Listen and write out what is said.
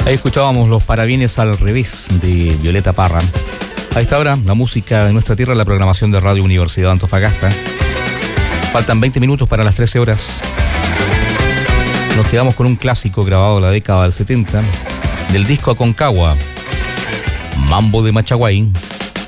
Ahí escuchábamos Los Parabienes al Revés de Violeta Parra. A esta hora, la música de nuestra tierra, la programación de Radio Universidad de Antofagasta. Faltan 20 minutos para las 13 horas. Nos quedamos con un clásico grabado en la década del 70, del disco Aconcagua, Mambo de Machaguay.